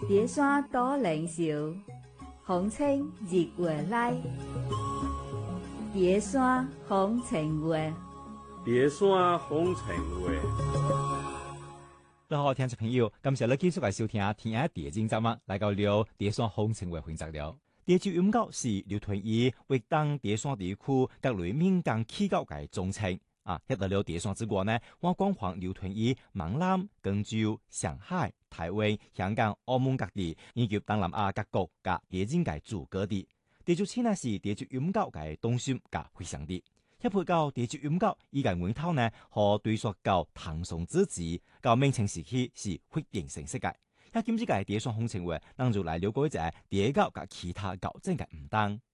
蝶山多靈秀，風清日月來。蝶山風情月， 蝶山風情月。 大家好，聽眾朋友，感謝你繼續嚟收聽《天涯蝶經》節目，嚟到了蝶山風情月分集了。蝶洲音樂是劉屯義為當蝶山地區各類民間企業嘅總稱。一到了蝶山之國呢，我光環劉屯義閩南、廣州、上海、台灣、香港、澳門各地，以及東南亞各國嘅蝶經嘅主歌地。蝶洲現在是蝶洲音樂嘅中心嘅回響地。一配到蝶洲音樂依個源頭呢，和對說到唐宋之治，到明清時期是決定性世界。一今次嘅蝶山風情月，能做嚟了解一下蝶角嘅其他構成嘅唔同。